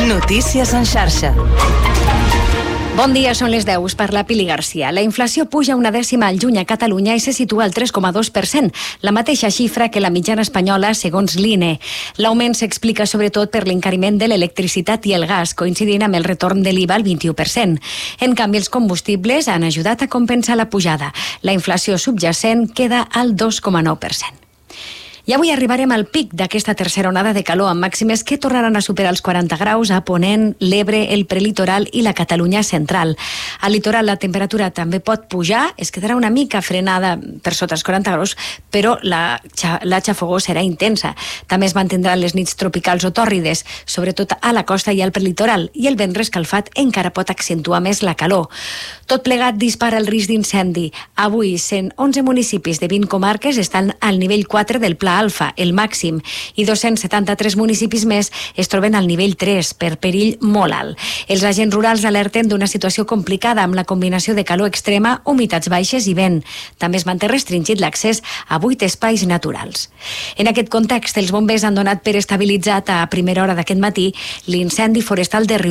Notícies en xarxa. Bon dia, són les 10, parla Pili Garcia. La inflació puja una dècima al juny a Catalunya i se situa al 3,2%, la mateixa xifra que la mitjana espanyola, segons l'INE. L'augment s'explica sobretot per l'encariment de l'electricitat i el gas, coincidint amb el retorn de l'IVA al 21%. En canvi, els combustibles han ajudat a compensar la pujada. La inflació subjacent queda al 2,9%. I avui arribarem al pic d'aquesta tercera onada de calor amb màximes que tornaran a superar els 40 graus a Ponent, l'Ebre, el prelitoral i la Catalunya central. Al litoral la temperatura també pot pujar, es quedarà una mica frenada per sota els 40 graus, però la xafogor serà intensa. També es mantindran les nits tropicals o tòrrides, sobretot a la costa i al prelitoral, i el vent rescalfat encara pot accentuar més la calor. Tot plegat dispara el risc d'incendi. Avui, 111 municipis de 20 comarques estan al nivell 4 del Pla Alfa, el màxim, i 273 municipis més es troben al nivell 3, per perill molt alt. Els agents rurals alerten d'una situació complicada amb la combinació de calor extrema, humitats baixes i vent. També es manté restringit l'accés a 8 espais naturals. En aquest context, els bombers han donat per estabilitzat a primera hora d'aquest matí l'incendi forestal de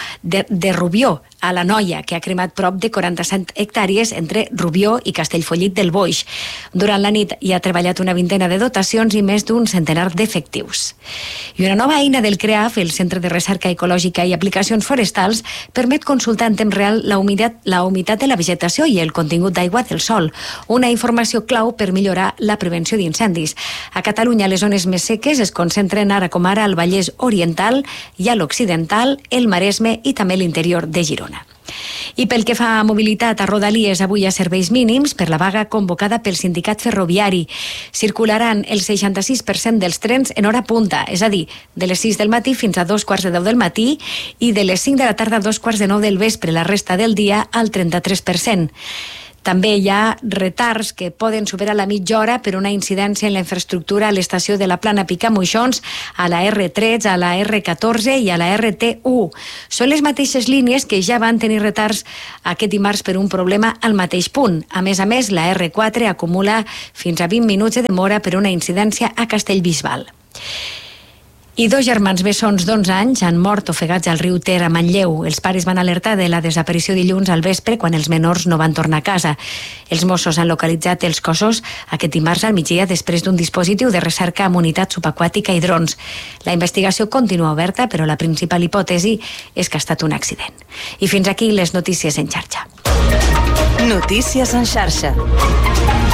Rubió, a la Noia, que ha cremat prop de 47 hectàrees entre Rubió i Castellfollit del Boix. Durant la nit hi ha treballat una vintena de dotacions i més d'un centenar d'efectius. I una nova eina del CREAF, el Centre de Recerca Ecològica i Aplicacions Forestals, permet consultar en temps real la humitat de la vegetació i el contingut d'aigua del sòl, una informació clau per millorar la prevenció d'incendis. A Catalunya, les zones més seques es concentren ara com ara al Vallès Oriental i a l'Occidental, el Maresme i també l'interior de Girona. I pel que fa a mobilitat a Rodalies, avui hi ha serveis mínims per la vaga convocada pel sindicat ferroviari. Circularan el 66% dels trens en hora punta, és a dir, de les 6 del matí fins a 2:15 del matí i de les 5 de la tarda a 2:15 del vespre, la resta del dia al 33%. També hi ha retards que poden superar la mitja hora per una incidència en la infraestructura a l'estació de la Plana Picamoixons, a la R13, a la R14 i a la RT1. Són les mateixes línies que ja van tenir retards aquest dimarts per un problema al mateix punt. A més, la R4 acumula fins a 20 minuts de demora per una incidència a Castellbisbal. I 2 germans bessons d'11 anys han mort ofegats al riu Ter a Manlleu. Els pares van alertar de la desaparició dilluns al vespre quan els menors no van tornar a casa. Els Mossos han localitzat els cossos aquest dimarts al migdia després d'un dispositiu de recerca amb unitat subaquàtica i drons. La investigació continua oberta, però la principal hipòtesi és que ha estat un accident. I fins aquí les notícies en xarxa. Notícies en xarxa.